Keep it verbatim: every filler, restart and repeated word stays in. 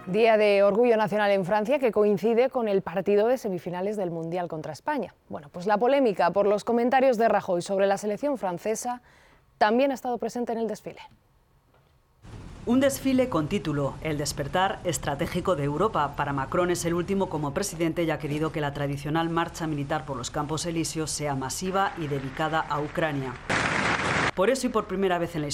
Día de Orgullo Nacional en Francia, que coincide con el partido de semifinales del Mundial contra España. Bueno, pues la polémica por los comentarios de Rajoy sobre la selección francesa también ha estado presente en el desfile. Un desfile con título, El despertar estratégico de Europa. Para Macron es el último como presidente y ha querido que la tradicional marcha militar por los Campos Elíseos sea masiva y dedicada a Ucrania. Por eso y por primera vez en la historia,